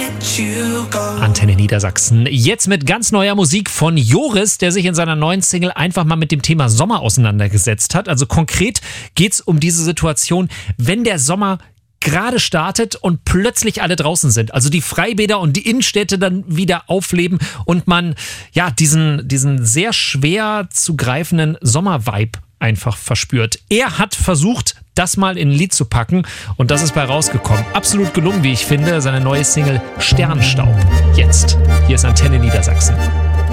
Antenne Niedersachsen. Jetzt mit ganz neuer Musik von Joris, der sich in seiner neuen Single einfach mal mit dem Thema Sommer auseinandergesetzt hat. Also konkret geht's um diese Situation, wenn der Sommer gerade startet und plötzlich alle draußen sind. Also die Freibäder und die Innenstädte dann wieder aufleben und man ja diesen sehr schwer zu greifenden Sommervibe einfach verspürt. Er hat versucht, das mal in ein Lied zu packen und das ist bei rausgekommen. Absolut gelungen, wie ich finde, seine neue Single Sternstaub. Jetzt. Hier ist Antenne Niedersachsen.